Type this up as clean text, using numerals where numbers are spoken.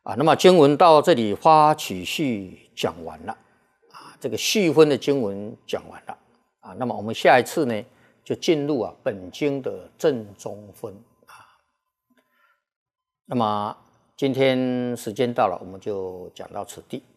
那么经文到这里发起序讲完了这个序分的经文讲完了那么我们下一次呢就进入本经的正中分那么今天时间到了，我们就讲到此地。